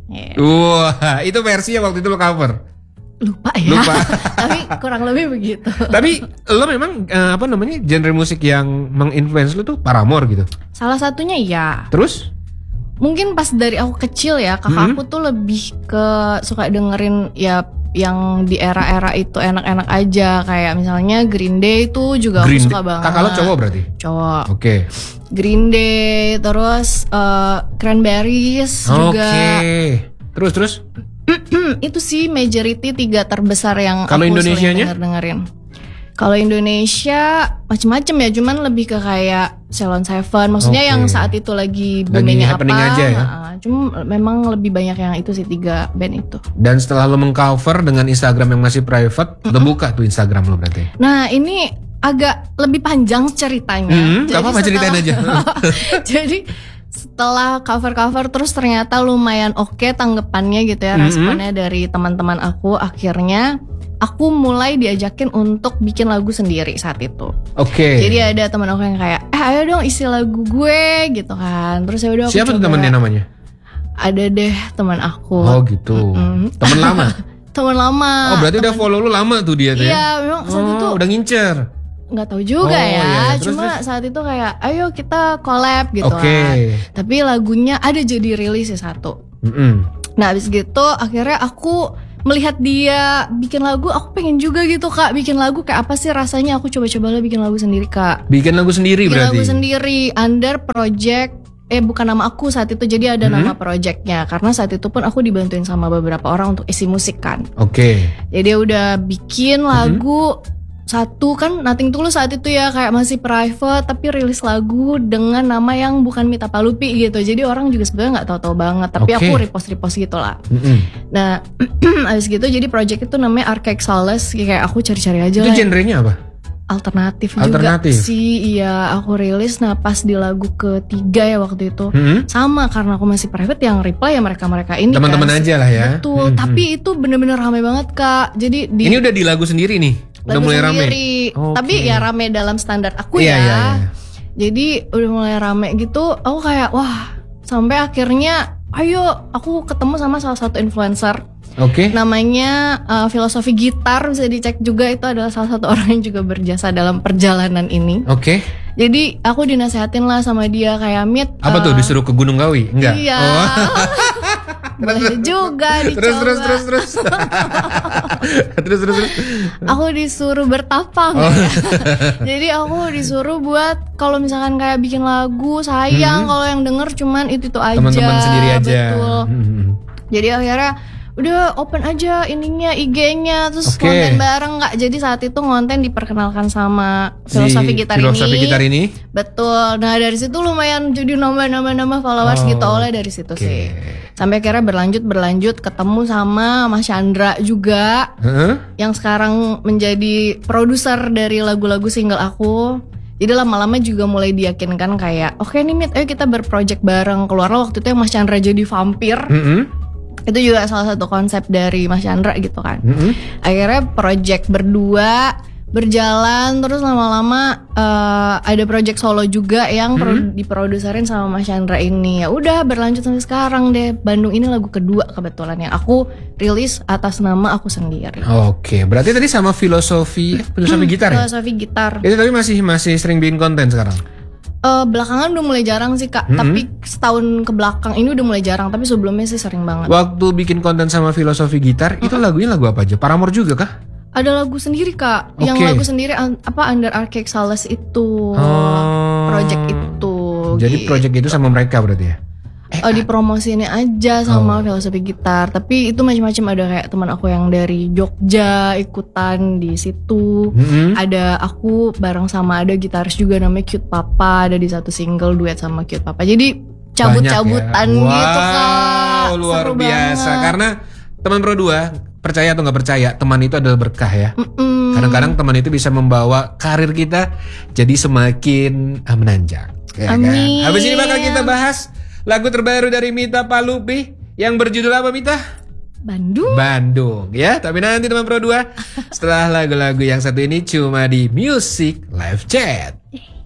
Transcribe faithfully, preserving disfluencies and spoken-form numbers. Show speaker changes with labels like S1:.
S1: Yeah.
S2: Wah, itu versi yang waktu itu lo cover.
S1: Lupa ya.
S2: Lupa.
S1: Tapi kurang lebih begitu.
S2: Tapi lo memang uh, apa namanya genre musik yang menginfluence lo tuh Paramore gitu.
S1: Salah satunya iya.
S2: Terus?
S1: Mungkin pas dari aku kecil ya, kakak
S2: Hmm.
S1: aku tuh lebih ke suka dengerin ya yang di era-era itu enak-enak aja, kayak misalnya Green Day itu juga
S2: Green
S1: aku suka
S2: Day.
S1: banget.
S2: Kakak lo cowok berarti?
S1: Cowok.
S2: Oke. Okay.
S1: Green Day, terus uh, Cranberries juga.
S2: Oke. Terus terus?
S1: Itu sih majority tiga terbesar yang
S2: Kalau
S1: aku
S2: Indonesianya?
S1: sering denger dengerin. Kalau Indonesia macem-macem ya, cuman lebih ke kayak Ceylon Seven, maksudnya
S2: Oke.
S1: yang saat itu lagi
S2: Lagi
S1: boomingnya apa?
S2: happening aja ya?
S1: Nah, cuma memang lebih banyak yang itu sih, tiga band itu.
S2: Dan setelah lo mengcover dengan Instagram yang masih private, lo buka tuh Instagram lo berarti?
S1: Nah ini agak lebih panjang ceritanya.
S2: Hmm, gak apa-apa, ceritain aja.
S1: Jadi setelah cover-cover terus ternyata lumayan oke tanggapannya gitu ya, responnya dari teman-teman aku. Akhirnya aku mulai diajakin untuk bikin lagu sendiri saat itu.
S2: Oke.
S1: Jadi ada teman aku yang kayak, eh ayo dong isi lagu gue gitu kan. Terus ya udah aku
S2: Siapa tuh
S1: coba.
S2: temennya namanya?
S1: Ada deh teman aku.
S2: Oh gitu.
S1: Mm-mm.
S2: Temen lama?
S1: Teman lama.
S2: Oh berarti udah follow lu lama tuh dia tuh ya?
S1: Iya, memang saat
S2: Oh,
S1: itu
S2: udah ngincer.
S1: nggak tahu juga
S2: Oh,
S1: ya.
S2: iya. Terus,
S1: Cuma
S2: terus?
S1: saat itu kayak, ayo kita collab gitu
S2: Oke.
S1: kan. Tapi lagunya ada jadi rilis ya satu.
S2: Mm-mm.
S1: Nah abis gitu akhirnya aku melihat dia bikin lagu, aku pengen juga gitu kak bikin lagu, kayak apa sih rasanya, aku coba-coba lah bikin lagu sendiri kak.
S2: Bikin lagu sendiri
S1: Bikin
S2: berarti?
S1: lagu sendiri under project, eh bukan nama aku saat itu, jadi ada
S2: Mhm.
S1: nama projectnya. Karena saat itu pun aku dibantuin sama beberapa orang untuk isi musik kan.
S2: Oke.
S1: Jadi udah bikin lagu satu kan, Nothing Tulus saat itu ya kayak masih private, tapi rilis lagu dengan nama yang bukan Mita Palupi gitu. Jadi orang juga sebenarnya nggak tahu-tahu banget, tapi
S2: Oke.
S1: aku repost-repost gitu lah.
S2: Mm-mm.
S1: Nah, abis gitu jadi project itu namanya Archaic Solace, kayak aku cari-cari aja
S2: Itu
S1: lah.
S2: genrenya apa?
S1: Alternatif,
S2: Alternatif.
S1: juga sih, iya aku rilis. Nah pas di lagu ketiga ya waktu itu,
S2: Mm-mm.
S1: sama karena aku masih private, yang reply ya mereka-mereka ini
S2: Teman-teman
S1: kan.
S2: aja lah ya.
S1: Betul,
S2: Mm-mm.
S1: tapi itu bener-bener rame banget kak. Jadi di
S2: Ini udah di lagu sendiri nih? Udah
S1: lagu
S2: mulai rame?
S1: sendiri,
S2: Oke.
S1: tapi ya rame dalam standar aku
S2: Iya,
S1: ya.
S2: iya, iya.
S1: Jadi udah mulai rame gitu, aku kayak wah, sampai akhirnya ayo aku ketemu sama salah satu influencer.
S2: Oke.
S1: Namanya uh, Filosofi Gitar, bisa dicek juga, itu adalah salah satu orang yang juga berjasa dalam perjalanan ini.
S2: Oke.
S1: Jadi aku dinasehatin lah sama dia kayak, Mit,
S2: Apa
S1: uh,
S2: tuh, disuruh ke Gunung Kawi? Enggak?
S1: Iya.
S2: Oh.
S1: Boleh juga dicoba.
S2: Terus terus terus terus. terus terus terus.
S1: Aku disuruh bertapang.
S2: Oh.
S1: Jadi aku disuruh buat kalau misalkan kayak bikin lagu, sayang kalau yang denger cuman itu itu aja.
S2: Teman-teman sendiri aja.
S1: Betul.
S2: Hmm.
S1: Jadi akhirnya udah open aja ininya I G-nya, terus
S2: Oke.
S1: konten bareng nggak. Jadi saat itu konten diperkenalkan sama
S2: Si
S1: Filosofi Gitar
S2: Filosofi
S1: ini.
S2: Gitar ini.
S1: Betul. Nah dari situ lumayan jadi nambah-nambah-nambah followers
S2: Oh,
S1: gitu, oleh dari situ
S2: oke.
S1: sih. Sampai akhirnya berlanjut berlanjut ketemu sama Mas Chandra juga,
S2: Heeh.
S1: yang sekarang menjadi produser dari lagu-lagu single aku. Jadi lama-lama juga mulai diyakinkan kayak, oke nih Mit, ayo kita berproject bareng. Keluarlah waktu itu yang Mas Chandra jadi vampir.
S2: Mm-mm.
S1: Itu juga salah satu konsep dari Mas Chandra gitu kan.
S2: Mm-mm.
S1: Akhirnya project berdua berjalan, terus lama-lama eh, ada project solo juga yang pro- diproduserin sama Mas Chandra ini. Ya udah berlanjut sampai sekarang deh. Bandung ini lagu kedua kebetulan yang aku rilis atas nama aku sendiri.
S2: Oke, berarti tadi sama filosofi filosofi gitar ya?
S1: Filosofi Gitar.
S2: Itu tapi masih masih sering bikin konten sekarang.
S1: Eh, belakangan udah mulai jarang sih kak, tapi setahun ke belakang ini udah mulai jarang. Tapi sebelumnya sih sering banget.
S2: Waktu bikin konten sama filosofi gitar, itu lagunya lagu apa aja? Paramore juga kah?
S1: Ada lagu sendiri kak, yang
S2: Oke.
S1: lagu sendiri an- apa Under Archaic Solace itu,
S2: Oh.
S1: project itu.
S2: Jadi
S1: gitu.
S2: project itu sama mereka berarti ya?
S1: Oh, dipromosinnya aja sama
S2: Oh.
S1: Filosofi Gitar. Tapi itu macam-macam, ada kayak teman aku yang dari Jogja ikutan di situ.
S2: Mm-mm.
S1: Ada aku bareng sama ada gitaris juga namanya Cute Papa, ada di satu single duet sama Cute Papa. Jadi cabut-cabutan
S2: Banyak ya.
S1: gitu kak.
S2: Wow, luar
S1: Seru
S2: biasa.
S1: banget.
S2: Karena teman Pro dua, percaya atau nggak percaya, teman itu adalah berkah ya.
S1: Mm-mm.
S2: Kadang-kadang teman itu bisa membawa karir kita jadi semakin ah, menanjak. Ya kan?
S1: Amin.
S2: Habis ini bakal kita bahas lagu terbaru dari Mita Palupi yang berjudul apa, Mita?
S1: Bandung.
S2: Bandung ya. Tapi nanti teman Pro dua setelah lagu-lagu yang satu ini cuma di Music Live Chat.